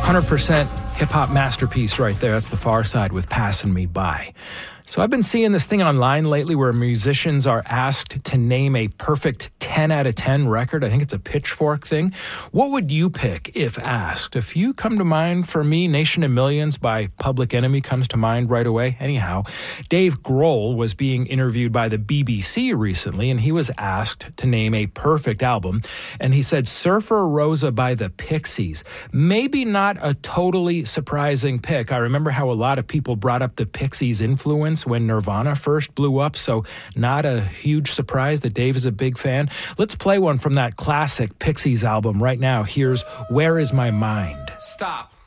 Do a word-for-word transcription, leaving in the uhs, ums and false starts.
hundred percent hip-hop masterpiece right there. That's The Far Side with Passing Me By. So I've been seeing this thing online lately where musicians are asked to name a perfect ten out of ten record. I think it's a Pitchfork thing. What would you pick if asked? A few come to mind for me. Nation of Millions by Public Enemy comes to mind right away. Anyhow, Dave Grohl was being interviewed by the B B C recently, and he was asked to name a perfect album. And he said Surfer Rosa by the Pixies. Maybe not a totally surprising pick. I remember how a lot of people brought up the Pixies' influence when Nirvana first blew up, so not a huge surprise that Dave is a big fan. Let's play one from that classic Pixies album right now. Here's Where Is My Mind? Stop.